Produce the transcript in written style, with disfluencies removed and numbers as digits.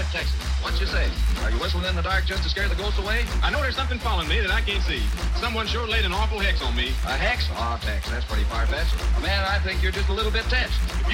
Texas. What you say? Are you whistling in the dark just to scare the ghosts away? I know there's something following me that I can't see. Someone sure laid an awful hex on me. A hex? Oh, Tex, that's pretty far-fetched. Man, I think you're just a little bit tense. If